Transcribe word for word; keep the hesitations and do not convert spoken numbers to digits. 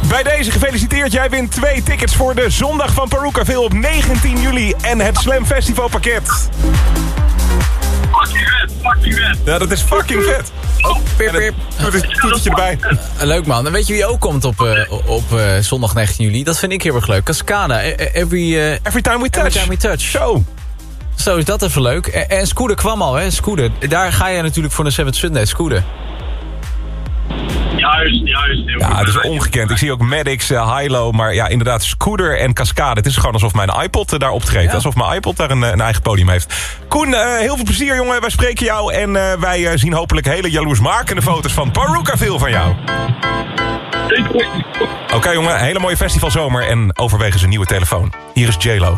Bij deze gefeliciteerd. Jij wint twee tickets voor de zondag van Parookaville op negentien juli. En het Slam Festival pakket. Fucking vet, fucking vet. Ja, dat is fucking vet. Oh, pip, pip. Doe het toetertje erbij. Uh, leuk man. En weet je wie ook komt op, uh, op uh, zondag negentien juli? Dat vind ik heel erg leuk. Cascada. Every, uh, Every time we touch. Every time we touch. Zo. Zo is dat even leuk. En, en Scooter kwam al, hè? Scooter. Daar ga je natuurlijk voor de Seventh Sunday. Scooter. Juist, juist. Ja, het is ongekend. Ik zie ook Maddox, uh, Hilo, maar ja, inderdaad Scooter en Cascade. Het is gewoon alsof mijn iPod uh, daar optreedt. Ja. Alsof mijn iPod daar een, een eigen podium heeft. Koen, uh, heel veel plezier jongen. Wij spreken jou en uh, wij uh, zien hopelijk hele jaloersmakende foto's van Parookaville van jou. Oké okay, jongen, hele mooie festivalzomer en overwegen ze een nieuwe telefoon. Hier is J-Lo.